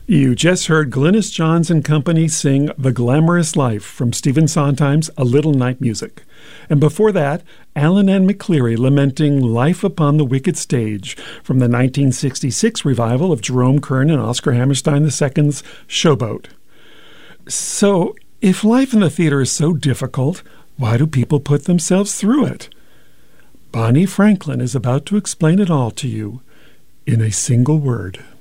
You just heard Glynis Johns and Company sing The Glamorous Life from Stephen Sondheim's A Little Night Music. And before that, Alan Ann McCleary lamenting Life Upon the Wicked Stage from the 1966 revival of Jerome Kern and Oscar Hammerstein II's Showboat. So, if life in the theater is so difficult, why do people put themselves through it? Bonnie Franklin is about to explain it all to you in a single word.